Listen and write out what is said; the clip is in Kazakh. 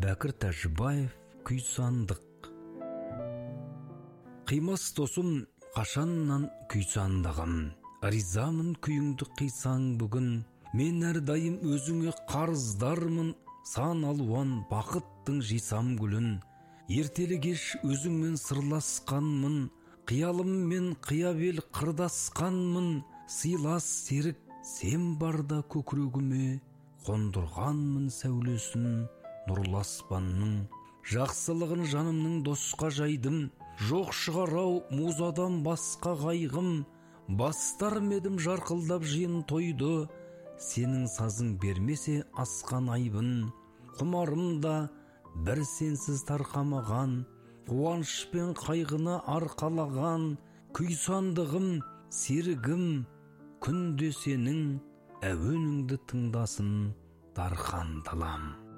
Бәкір Тәжібаев, Күйсандық. Қимас досым, қашаннан күйсандығым, ризамын күйіңді қисаң бүгін. Мен әрдайым өзіңе қарыздармын, сан алуан бақыттың жисам гүлін. Ертелі кеш өзіңмен сырласқанмын, қиялыммен қиябел қырдасқанмын. Сыйлас серік сен барда көкірегіме, қондырғанмын сәулесін нұрлы аспанның. Жақсылығын жанымның досқа жайдым, жоқ шығарау музадан басқа қайғым. Бастар медім жарқылдап жиын тойды, сенің сазың бермесе асқан айбын. Құмарымда бір сенсіз тарқамаған, қуаныш пен қайғыны арқалаған. Күйсандығым, серігім, күнде сенің әуеніңді тыңдасын дархан далам.